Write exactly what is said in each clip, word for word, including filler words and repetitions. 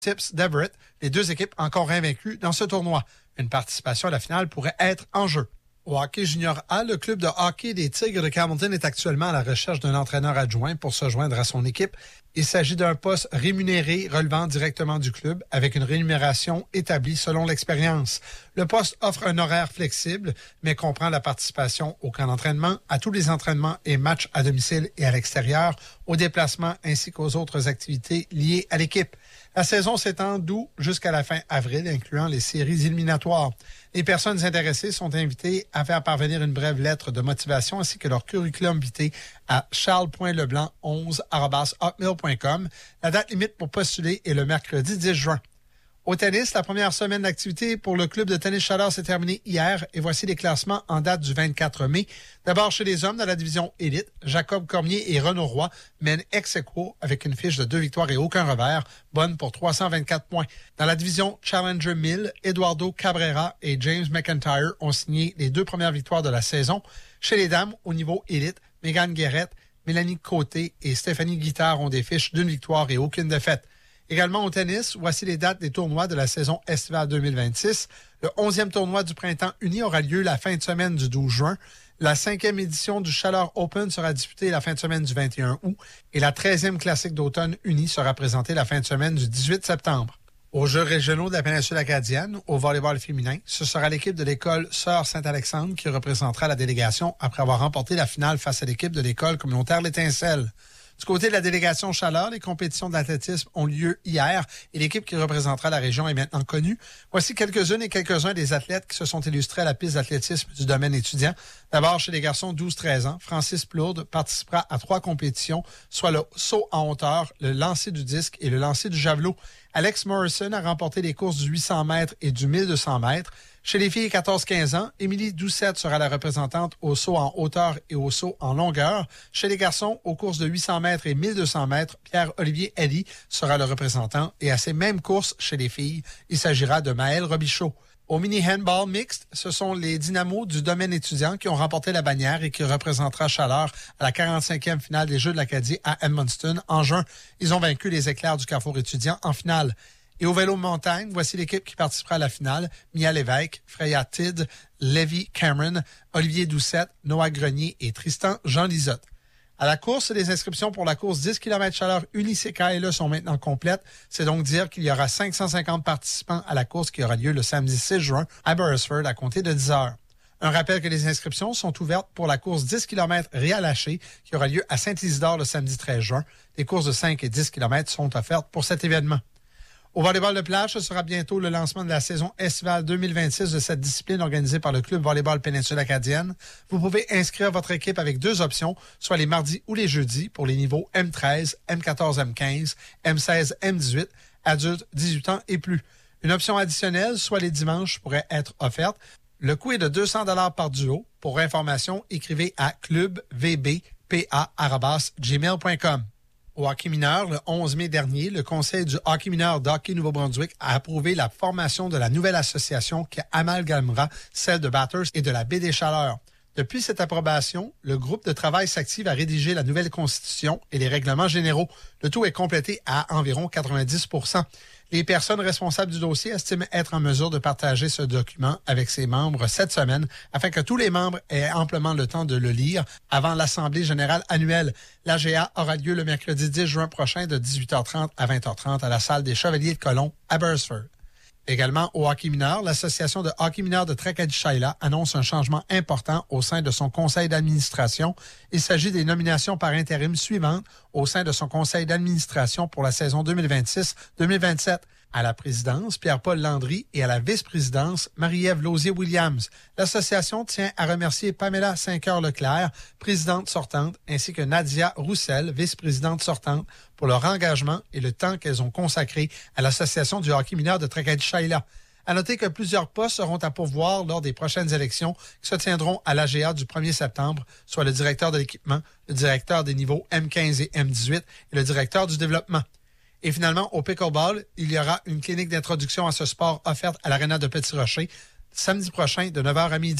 Tips d'Everett, les deux équipes encore invaincues dans ce tournoi. Une participation à la finale pourrait être en jeu. Au hockey junior A, le club de hockey des Tigres de Campbellton est actuellement à la recherche d'un entraîneur adjoint pour se joindre à son équipe. Il s'agit d'un poste rémunéré relevant directement du club avec une rémunération établie selon l'expérience. Le poste offre un horaire flexible, mais comprend la participation au camp d'entraînement, à tous les entraînements et matchs à domicile et à l'extérieur, aux déplacements ainsi qu'aux autres activités liées à l'équipe. La saison s'étend d'août jusqu'à la fin avril, incluant les séries éliminatoires. Les personnes intéressées sont invitées à faire parvenir une brève lettre de motivation ainsi que leur curriculum vitae à charles point leblanc onze arobase hotmail point com. La date limite pour postuler est le mercredi dix juin. Au tennis, la première semaine d'activité pour le club de tennis Chaleur s'est terminée hier et voici les classements en date du vingt-quatre mai. D'abord chez les hommes dans la division élite, Jacob Cormier et Renaud Roy mènent ex aequo avec une fiche de deux victoires et aucun revers, bonne pour trois cent vingt-quatre points. Dans la division Challenger mille, Eduardo Cabrera et James McIntyre ont signé les deux premières victoires de la saison. Chez les dames, au niveau élite, Mégane Guérette, Mélanie Côté et Stéphanie Guittard ont des fiches d'une victoire et aucune défaite. Également au tennis, voici les dates des tournois de la saison estivale deux mille vingt-six. Le onzième tournoi du Printemps uni aura lieu la fin de semaine du douze juin. La cinquième édition du Chaleur Open sera disputée la fin de semaine du vingt et un août. Et la treizième classique d'automne uni sera présentée la fin de semaine du dix-huit septembre. Aux Jeux régionaux de la péninsule acadienne, au volleyball féminin, ce sera l'équipe de l'école Sœur Saint-Alexandre qui représentera la délégation après avoir remporté la finale face à l'équipe de l'école communautaire L'Étincelle. Du côté de la délégation Chaleur, les compétitions d'athlétisme ont lieu hier et l'équipe qui représentera la région est maintenant connue. Voici quelques-unes et quelques-uns des athlètes qui se sont illustrés à la piste d'athlétisme du domaine étudiant. D'abord, chez les garçons douze treize ans, Francis Plourde participera à trois compétitions, soit le saut en hauteur, le lancer du disque et le lancer du javelot. Alex Morrison a remporté les courses du huit cents mètres et du mille deux cents mètres. Chez les filles quatorze quinze ans, Émilie Doucette sera la représentante au saut en hauteur et au saut en longueur. Chez les garçons, aux courses de huit cents mètres et mille deux cents mètres, Pierre-Olivier Elie sera le représentant. Et à ces mêmes courses chez les filles, il s'agira de Maëlle Robichaud. Au mini-handball mixte, ce sont les Dynamos du domaine étudiant qui ont remporté la bannière et qui représentera Chaleur à la quarante-cinquième finale des Jeux de l'Acadie à Edmundston en juin. Ils ont vaincu les Éclairs du Carrefour étudiant en finale. Et au vélo montagne, voici l'équipe qui participera à la finale. Mia Lévesque, Freya Tidd, Lévi Cameron, Olivier Doucette, Noah Grenier et Tristan Jean Lisotte. À la course, les inscriptions pour la course dix kilomètres Chaleur Unice-K L E sont maintenant complètes. C'est donc dire qu'il y aura cinq cent cinquante participants à la course qui aura lieu le samedi six juin à Beresford à compter de dix heures. Un rappel que les inscriptions sont ouvertes pour la course dix kilomètres Réalaché qui aura lieu à Saint-Isidore le samedi treize juin. Les courses de cinq et dix kilomètres sont offertes pour cet événement. Au volleyball de plage, ce sera bientôt le lancement de la saison estivale deux mille vingt-six de cette discipline organisée par le club volleyball péninsule acadienne. Vous pouvez inscrire votre équipe avec deux options, soit les mardis ou les jeudis pour les niveaux M treize, M quatorze, M quinze, M seize, M dix-huit, adultes dix-huit ans et plus. Une option additionnelle, soit les dimanches, pourrait être offerte. Le coût est de deux cents dollars par duo. Pour information, écrivez à club v b p a arobase gmail point com. Au hockey mineur, le onze mai dernier, le Conseil du hockey mineur d'Hockey Nouveau-Brunswick a approuvé la formation de la nouvelle association qui amalgamera celle de Bathurst et de la Baie des Chaleurs. Depuis cette approbation, le groupe de travail s'active à rédiger la nouvelle constitution et les règlements généraux. Le tout est complété à environ quatre-vingt-dix pour cent. Les personnes responsables du dossier estiment être en mesure de partager ce document avec ses membres cette semaine afin que tous les membres aient amplement le temps de le lire avant l'Assemblée générale annuelle. L'A G A aura lieu le mercredi dix juin prochain de dix-huit heures trente à vingt heures trente à la salle des Chevaliers de Colomb à Beresford. Également au hockey mineur, l'Association de hockey mineur de Tracadie-Shaila annonce un changement important au sein de son conseil d'administration. Il s'agit des nominations par intérim suivantes au sein de son conseil d'administration pour la saison deux mille vingt-six deux mille vingt-sept. À la présidence, Pierre-Paul Landry et à la vice-présidence, Marie-Ève Lausier-Williams. L'association tient à remercier Pamela Cinqueur-Leclerc, présidente sortante, ainsi que Nadia Roussel, vice-présidente sortante, pour leur engagement et le temps qu'elles ont consacré à l'Association du hockey mineur de Tracadie-Shaila. À noter que plusieurs postes seront à pourvoir lors des prochaines élections qui se tiendront à l'A G A du premier septembre, soit le directeur de l'équipement, le directeur des niveaux M quinze et M dix-huit et le directeur du développement. Et finalement, au pickleball, il y aura une clinique d'introduction à ce sport offerte à l'Arena de Petit-Rocher samedi prochain de neuf heures à midi.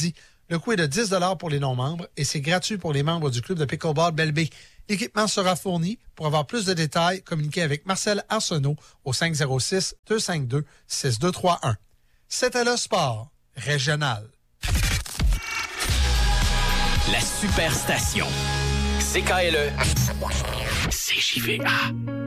Le coût est de dix dollars pour les non-membres et c'est gratuit pour les membres du club de pickleball Belle-Baie. L'équipement sera fourni. Pour avoir plus de détails, communiquez avec Marcel Arsenault au cinq zéro six, deux cinq deux, six deux trois un. C'était le sport régional. La Superstation. C K L E. C J V A.